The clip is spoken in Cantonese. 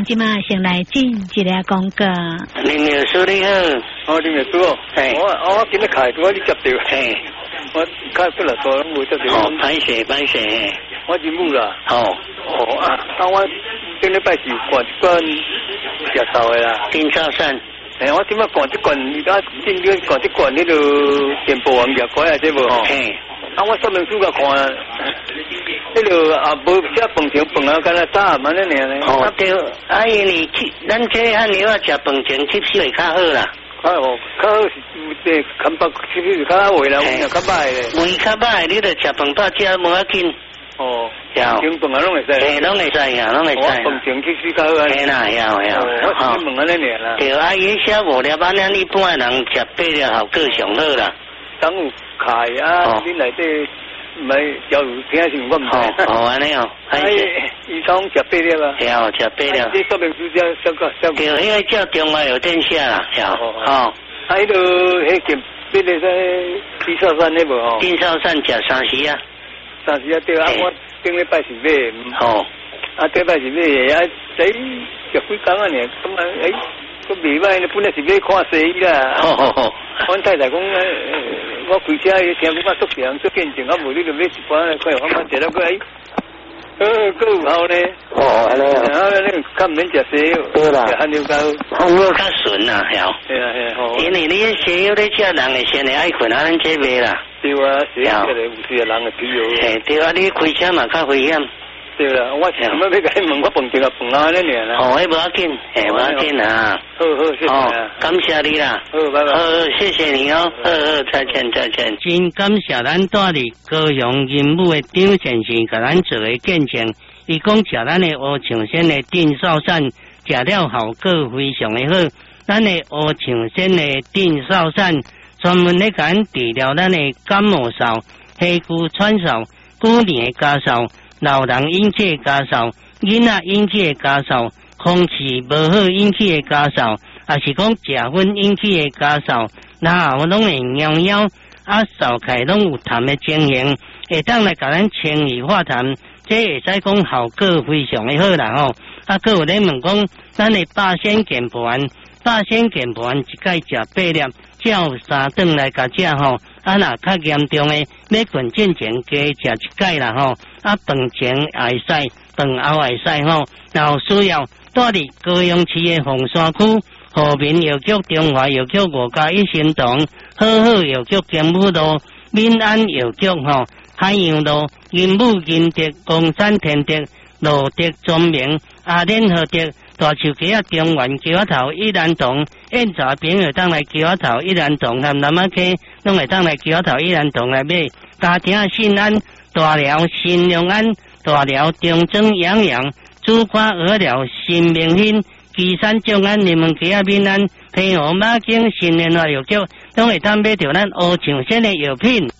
即马先来进一个广告。 林秘书你好， 林秘书哦，我今日开我你接到，我开不了多，我接到。 哦，歹势， 我进步啦。我今日拜是管一罐介绍的啦。 丁兆善。 我今日管一罐，而家今日管一罐，你就电报网页改啊，这无吼。我说明书个看，迄个无写饭前饭后，敢若早晚安尼呢。 哦对，因为咱这按牛啊，食饭前吸收会较好啦。 较好是对，看北吸收较好味啦，胃较歹咧。 胃较歹，你着食饭饱食无要紧。 哦，饭前饭后拢会使。 拢会使呀，拢会使。 饭前吸收较好啊。 嘿啦， 我是问安尼啦。 对，伊写5粒安尼，一般人食8粒效果上好啦。 当有开啊，你内底唔系交流听是我唔知。 安尼哦， 伊讲食8粒啊。 食8粒。 你说明书小个。 对，因为叫中华有电下啦， 迄个迄件8粒在丁少山迄无吼。 丁少山食30啊。 30啊对啊，我顶礼拜是买。顶礼拜是买啊，食几工啊呢？咁啊佫袂歹呢，本来是要看西医啦。阮太太讲，我开车听讲足强足见证，无你就买一包来看，我食了佫佫有效呢。 安尼啊。 然后呢，较毋免食西药， 对啦， 食汉药膏。 汉药较纯啦，晓。 对啊。 因为你西药咧食人会先会爱困，咱这袂啦。 对啊，西药有时人会疲劳。 对啊，你开车嘛较危险。 对啦，我想要甲你问，我饭前饭后安尼尔啦。 迄无要紧，无要紧啊。 好，谢谢啊。 感谢你啦。 好，拜拜。 谢谢你哦。再见。真感谢咱带伫高雄任务的张先生，甲咱做个见证。伊讲食咱的乌象仙的定少散，食了效果非常的好。咱的乌象仙的定少散，专门咧甲咱治疗咱的感冒嗽、气骨喘嗽、久年的家嗽。老人引起的家嗽，囡仔引起的家嗽，空气无好引起的家嗽，也是讲食薰引起的家嗽，然后拢会痒痒，嗽起拢有痰的情形，会当来甲咱清理化痰，这会使讲效果非常的好啦吼。佫有咧问讲，咱的八仙健盘一盖食8粒，照3顿来甲食吼。若较严重的，要困进前加食一盖啦吼。饭前也会使，饭后也会使吼。然后需要住伫高雄市的凤山区和平药局、中华药局5+1新堂、好药局金武路、闽安药局吼、海洋路、银武银德、公山天德、路德庄明、阿联合德、大树街啊、中原桥头、一兰堂、演茶朋友当来桥头一兰堂和南仔溪，拢会当来桥头一兰堂来买。家庭新安、大寮新良安、大寮中正养养、主花鹅寮新明兴、岐山众安、人民街啊、闽安、平湖马经新联华药局，拢会当买到咱乌象仙的药品。